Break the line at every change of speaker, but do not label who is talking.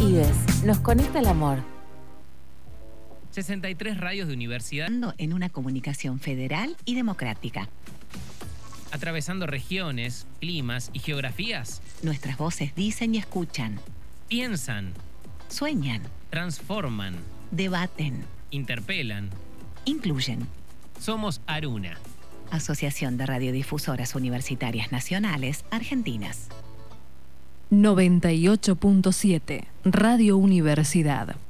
IDES, nos conecta el amor.
63 radios de universidad.
En una comunicación federal y democrática.
Atravesando regiones, climas y geografías.
Nuestras voces dicen y escuchan.
Piensan.
Sueñan.
Transforman.
Debaten.
Interpelan.
Incluyen.
Somos Aruna.
Asociación de Radiodifusoras Universitarias Nacionales Argentinas.
98.7 Radio Universidad.